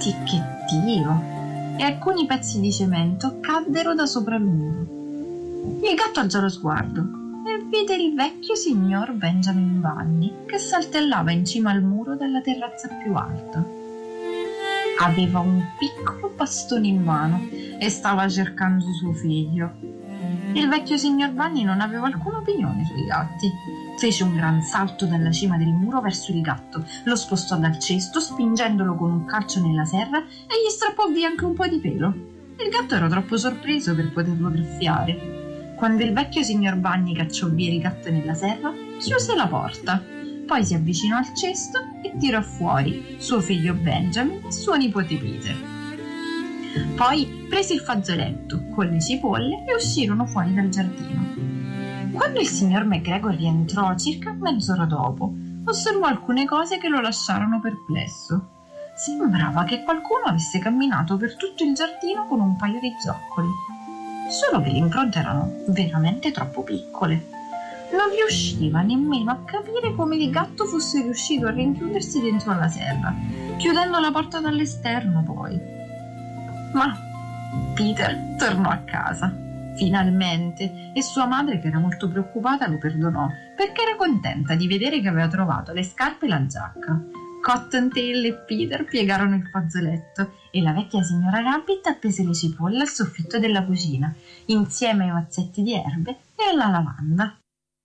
ticchettio, e alcuni pezzi di cemento caddero da sopra il muro. Il gatto alzò lo sguardo e vide il vecchio signor Benjamin Bunny che saltellava in cima al muro della terrazza più alta. Aveva un piccolo bastone in mano e stava cercando suo figlio. Il vecchio signor Bunny non aveva alcuna opinione sui gatti. Fece un gran salto dalla cima del muro verso il gatto, lo spostò dal cesto spingendolo con un calcio nella serra e gli strappò via anche un po' di pelo. Il gatto era troppo sorpreso per poterlo graffiare. Quando il vecchio signor Bunny cacciò via il gatto nella serra, chiuse la porta. Poi si avvicinò al cesto e tirò fuori suo figlio Benjamin e suo nipote Peter. Poi prese il fazzoletto con le cipolle e uscirono fuori dal giardino. Quando il signor McGregor rientrò circa mezz'ora dopo, osservò alcune cose che lo lasciarono perplesso. Sembrava che qualcuno avesse camminato per tutto il giardino con un paio di zoccoli, solo che le impronte erano veramente troppo piccole. Non riusciva nemmeno a capire come il gatto fosse riuscito a rinchiudersi dentro alla serra, chiudendo la porta dall'esterno poi. Ma Peter tornò a casa, finalmente, e sua madre, che era molto preoccupata, lo perdonò, perché era contenta di vedere che aveva trovato le scarpe e la giacca. Cottontail e Peter piegarono il fazzoletto e la vecchia signora Rabbit appese le cipolle al soffitto della cucina, insieme ai mazzetti di erbe e alla lavanda.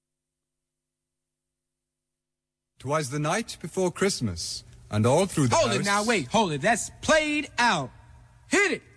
'Twas the night before Christmas, and all through the house... Hold it now, wait, hold it. That's played out. Hit it!